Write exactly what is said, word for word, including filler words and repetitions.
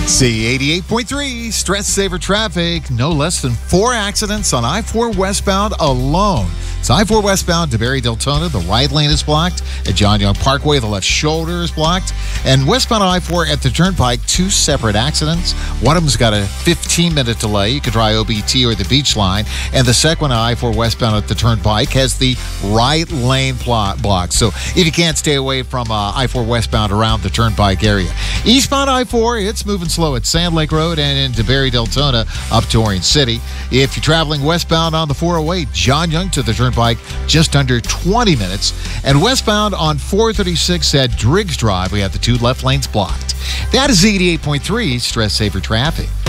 C eighty-eight point three, Stress Saver Traffic. No less than four accidents on I four westbound alone. It's I four westbound to Barry Deltona. The right lane is blocked. At John Young Parkway, the left shoulder is blocked. And westbound I four at the Turnpike, two separate accidents. One of them's got a fifteen-minute delay. You could try O B T or the Beach Line. And the second one, I four westbound at the Turnpike, has the right lane blocked. So if you can't stay away from uh, I four westbound around the Turnpike area. Eastbound I four, it's moving slow at Sand Lake Road and into Barry Deltona up to Orange City. If you're traveling westbound on the four oh eight, John Young to the Turnpike, just under twenty minutes. And westbound on four thirty-six at Driggs Drive, we have the two left lanes blocked. That is eighty-eight point three Stress Saver Traffic.